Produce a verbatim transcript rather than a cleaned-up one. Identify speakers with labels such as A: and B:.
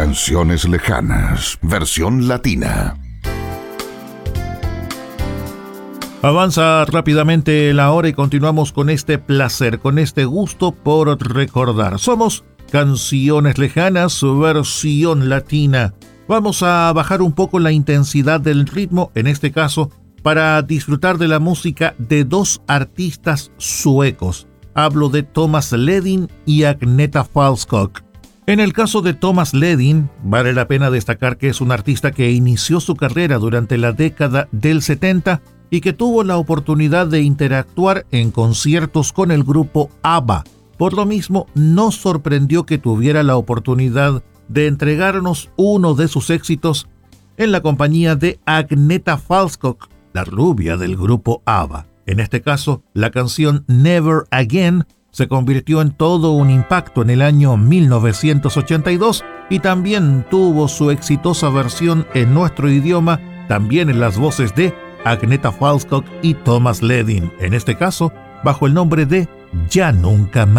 A: Canciones lejanas, versión latina.
B: Avanza rápidamente la hora y continuamos con este placer, con este gusto por recordar. Somos Canciones Lejanas, versión latina. Vamos a bajar un poco la intensidad del ritmo, en este caso, para disfrutar de la música de dos artistas suecos. Hablo de Thomas Ledin y Agneta Falskog. En el caso de Thomas Ledin, vale la pena destacar que es un artista que inició su carrera durante la década del setenta y que tuvo la oportunidad de interactuar en conciertos con el grupo ABBA. Por lo mismo, no sorprendió que tuviera la oportunidad de entregarnos uno de sus éxitos en la compañía de Agneta Falskog, la rubia del grupo ABBA. En este caso, la canción Never Again se convirtió en todo un impacto en el año mil novecientos ochenta y dos y también tuvo su exitosa versión en nuestro idioma, también en las voces de Agneta Falskog y Thomas Ledin, en este caso bajo el nombre de Ya Nunca Más.